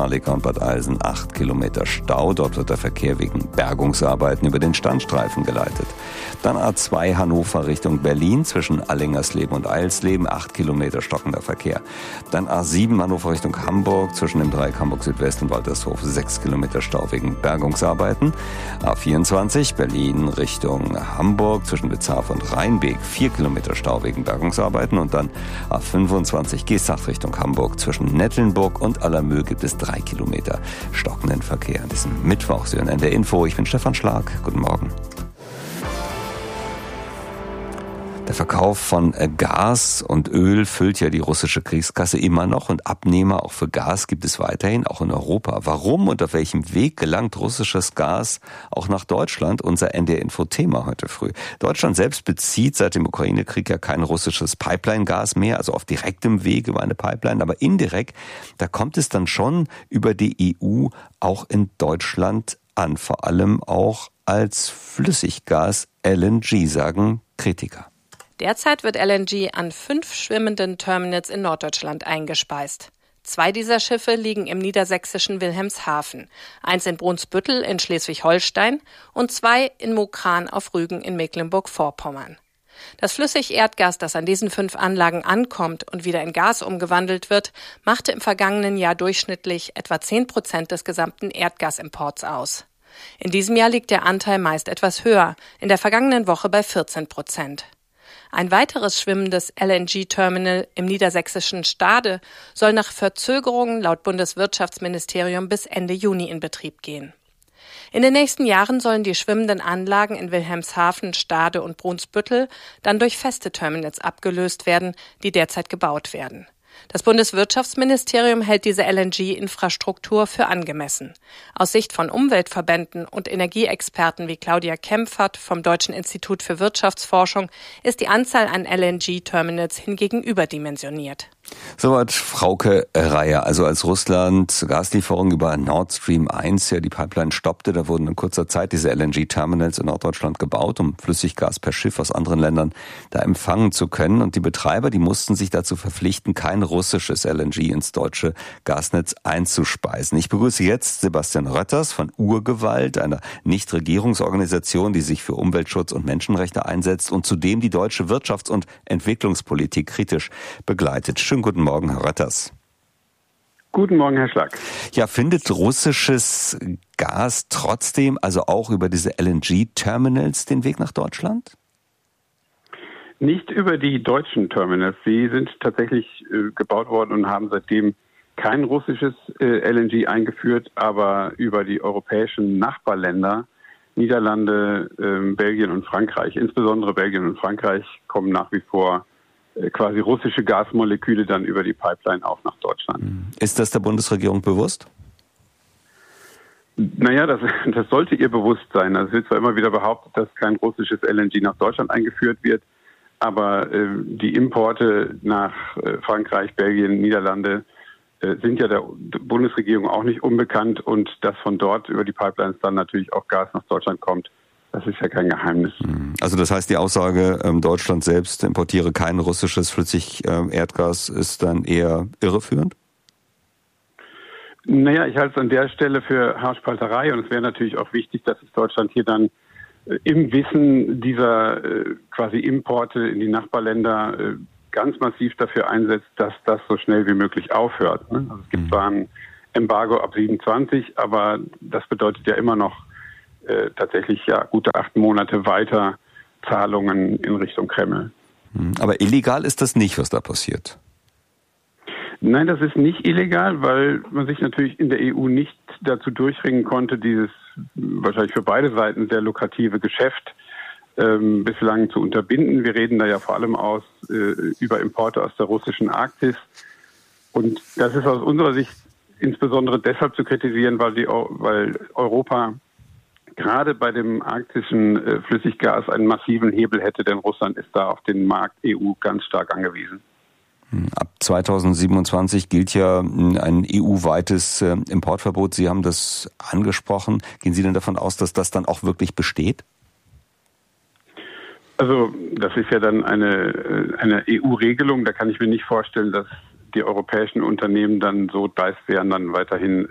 Scharnecker und Bad Eilsen 8 Kilometer Stau. Dort wird der Verkehr wegen Bergungsarbeiten über den Standstreifen geleitet. Dann A2 Hannover Richtung Berlin zwischen Allingersleben und Eilsleben 8 Kilometer stockender Verkehr. Dann A7 Hannover Richtung Hamburg zwischen dem Dreieck Hamburg Südwest und Waltershof 6 Kilometer Stau wegen Bergungsarbeiten. A24 Berlin Richtung Hamburg zwischen Witzhafen und Rheinbeek 4 Kilometer Stau wegen Bergungsarbeiten. Und dann A25 Geesthacht Richtung Hamburg zwischen Nettelnburg und Allermöhl gibt es 3 Kilometer stockenden Verkehr an diesem Mittwoch. Sie hören NDR Info. Ich bin Stefan Schlag. Guten Morgen. Der Verkauf von Gas und Öl füllt ja die russische Kriegskasse immer noch und Abnehmer auch für Gas gibt es weiterhin, auch in Europa. Warum und auf welchem Weg gelangt russisches Gas auch nach Deutschland? Unser NDR-Info-Thema heute früh. Deutschland selbst bezieht seit dem Ukraine-Krieg ja kein russisches Pipeline-Gas mehr, also auf direktem Weg über eine Pipeline, aber indirekt, da kommt es dann schon über die EU auch in Deutschland an, vor allem auch als Flüssiggas LNG, sagen Kritiker. Derzeit wird LNG an 5 schwimmenden Terminals in Norddeutschland eingespeist. 2 dieser Schiffe liegen im niedersächsischen Wilhelmshaven, 1 in Brunsbüttel in Schleswig-Holstein und 2 in Mokran auf Rügen in Mecklenburg-Vorpommern. Das Flüssigerdgas, das an diesen 5 Anlagen ankommt und wieder in Gas umgewandelt wird, machte im vergangenen Jahr durchschnittlich etwa 10% des gesamten Erdgasimports aus. In diesem Jahr liegt der Anteil meist etwas höher, in der vergangenen Woche bei 14%. Ein weiteres schwimmendes LNG-Terminal im niedersächsischen Stade soll nach Verzögerungen laut Bundeswirtschaftsministerium bis Ende Juni in Betrieb gehen. In den nächsten Jahren sollen die schwimmenden Anlagen in Wilhelmshaven, Stade und Brunsbüttel dann durch feste Terminals abgelöst werden, die derzeit gebaut werden. Das Bundeswirtschaftsministerium hält diese LNG-Infrastruktur für angemessen. Aus Sicht von Umweltverbänden und Energieexperten wie Claudia Kempfert vom Deutschen Institut für Wirtschaftsforschung ist die Anzahl an LNG-Terminals hingegen überdimensioniert. Soweit Frauke Reiher. Also als Russland Gaslieferungen über Nord Stream 1 ja die Pipeline stoppte, da wurden in kurzer Zeit diese LNG-Terminals in Norddeutschland gebaut, um Flüssiggas per Schiff aus anderen Ländern da empfangen zu können. Und die Betreiber, die mussten sich dazu verpflichten, kein russisches LNG ins deutsche Gasnetz einzuspeisen. Ich begrüße jetzt Sebastian Rötters von Urgewalt, einer Nichtregierungsorganisation, die sich für Umweltschutz und Menschenrechte einsetzt und zudem die deutsche Wirtschafts- und Entwicklungspolitik kritisch begleitet. Schönen guten Morgen, Herr Rötters. Guten Morgen, Herr Schlag. Ja, findet russisches Gas trotzdem, also auch über diese LNG-Terminals, den Weg nach Deutschland? Nicht über die deutschen Terminals. Sie sind tatsächlich gebaut worden und haben seitdem kein russisches LNG eingeführt, aber über die europäischen Nachbarländer, Niederlande, Belgien und Frankreich, insbesondere Belgien und Frankreich, kommen nach wie vor quasi russische Gasmoleküle dann über die Pipeline auch nach Deutschland. Ist das der Bundesregierung bewusst? Naja, das sollte ihr bewusst sein. Also es wird zwar immer wieder behauptet, dass kein russisches LNG nach Deutschland eingeführt wird, aber die Importe nach Frankreich, Belgien, Niederlande sind ja der Bundesregierung auch nicht unbekannt und dass von dort über die Pipelines dann natürlich auch Gas nach Deutschland kommt, das ist ja kein Geheimnis. Also das heißt, die Aussage, Deutschland selbst importiere kein russisches Flüssigerdgas, ist dann eher irreführend? Naja, ich halte es an der Stelle für Haarspalterei und es wäre natürlich auch wichtig, dass sich Deutschland hier dann im Wissen dieser quasi Importe in die Nachbarländer ganz massiv dafür einsetzt, dass das so schnell wie möglich aufhört. Also es gibt zwar ein Embargo ab 27, aber das bedeutet ja immer noch tatsächlich ja gute 8 Monate weiter Zahlungen in Richtung Kreml. Aber illegal ist das nicht, was da passiert? Nein, das ist nicht illegal, weil man sich natürlich in der EU nicht dazu durchringen konnte, dieses wahrscheinlich für beide Seiten sehr lukrative Geschäft bislang zu unterbinden. Wir reden da ja vor allem über Importe aus der russischen Arktis. Und das ist aus unserer Sicht insbesondere deshalb zu kritisieren, weil Europa gerade bei dem arktischen Flüssiggas einen massiven Hebel hätte, denn Russland ist da auf den Markt EU ganz stark angewiesen. Ab 2027 gilt ja ein EU-weites Importverbot. Sie haben das angesprochen. Gehen Sie denn davon aus, dass das dann auch wirklich besteht? Also das ist ja dann eine EU-Regelung. Da kann ich mir nicht vorstellen, dass die europäischen Unternehmen dann so dreist wären, dann weiterhin